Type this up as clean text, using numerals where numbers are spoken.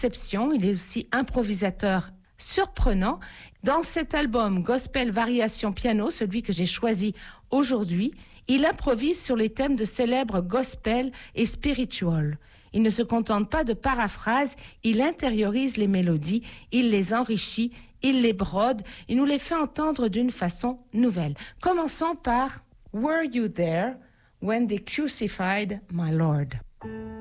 il est aussi improvisateur surprenant. Dans cet album Gospel Variation Piano, celui que j'ai choisi aujourd'hui, il improvise sur les thèmes de célèbres gospel et spiritual. Il ne se contente pas de paraphrases, il intériorise les mélodies, il les enrichit, il les brode, il nous les fait entendre d'une façon nouvelle. Commençons par Were You There When They Crucified My Lord?